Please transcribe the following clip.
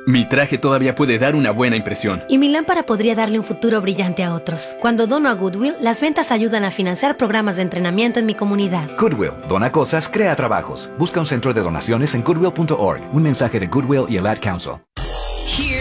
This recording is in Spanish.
Mi traje todavía puede dar una buena impresión. Y mi lámpara podría darle un futuro brillante a otros. Cuando dono a Goodwill, las ventas ayudan a financiar programas de entrenamiento en mi comunidad. Goodwill. Dona cosas, crea trabajos. Busca un centro de donaciones en goodwill.org. Un mensaje de Goodwill y el Ad Council.